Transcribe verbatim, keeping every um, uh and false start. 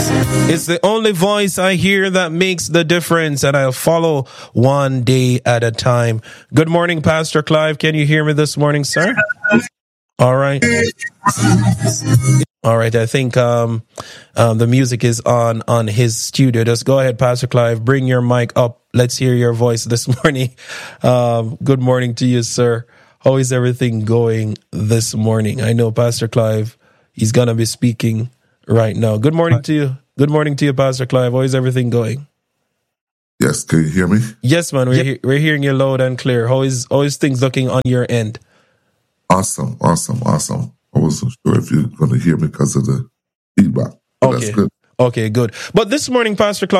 It's the only voice I hear that makes the difference, and I'll follow one day at a time. Good morning, Pastor Clive. Can you hear me this morning, sir? All right. All right. I think um, um, the music is on on his studio. Just go ahead, Pastor Clive. Bring your mic up. Let's hear your voice this morning. Um, good morning to you, sir. How is everything going this morning? I know Pastor Clive, he's going to be speaking right now. Good morning to you. Good morning to you, Pastor Clive. How is everything going? Yes, can you hear me? Yes, man. We're, yep. he- we're hearing you loud and clear. How is, how is things looking on your end? Awesome, awesome, awesome. I wasn't sure if you're going to hear me because of the feedback. Okay. That's good. Okay, good. But this morning, Pastor Clive,